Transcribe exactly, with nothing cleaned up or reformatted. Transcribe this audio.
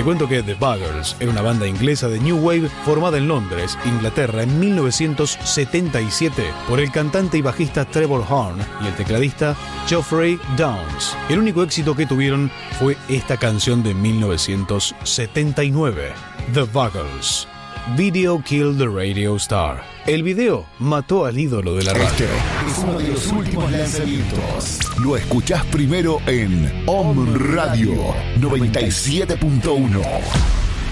cuento que The Buggles era una banda inglesa de New Wave formada en Londres, Inglaterra, en mil novecientos setenta y siete por el cantante y bajista Trevor Horn y el tecladista Geoffrey Downes. El único éxito que tuvieron fue esta canción de mil novecientos setenta y nueve, The Buggles. Video Killed the Radio Star. El video mató al ídolo de la radio. Este es uno de los últimos lanzamientos. Lo escuchás primero en Om Radio noventa y siete punto uno.